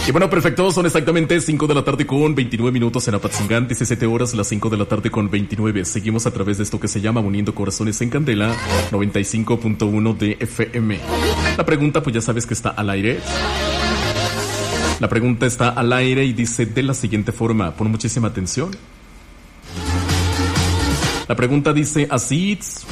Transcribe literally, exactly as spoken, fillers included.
Y bueno, perfecto, son exactamente cinco de la tarde con veintinueve minutos en Apatzingán, diecisiete horas, las cinco de la tarde con veintinueve. Seguimos a través de esto que se llama Uniendo Corazones en Candela, noventa y cinco punto uno de F M. La pregunta, pues ya sabes que está al aire. La pregunta está al aire y dice de la siguiente forma, pon muchísima atención. La pregunta dice así,